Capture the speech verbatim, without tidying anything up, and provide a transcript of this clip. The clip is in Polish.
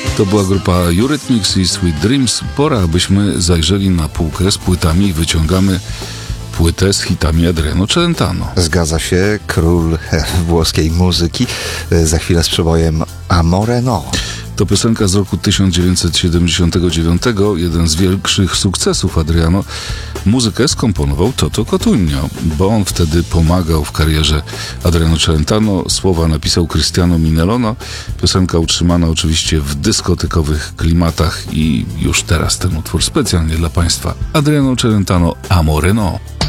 To była grupa Eurythmics i Sweet Dreams. Pora, abyśmy zajrzeli na półkę z płytami i wyciągamy płytę z hitami Adriano Celentano. Zgadza się, król włoskiej muzyki. Za chwilę z przebojem Amore No. To piosenka z roku tysiąc dziewięćset siedemdziesiątego dziewiątego, jeden z większych sukcesów Adriano. Muzykę skomponował Toto Cotugno, bo on wtedy pomagał w karierze Adriano Celentano. Słowa napisał Cristiano Minelono. Piosenka utrzymana oczywiście w dyskotekowych klimatach i już teraz ten utwór specjalnie dla Państwa. Adriano Celentano, Amore No.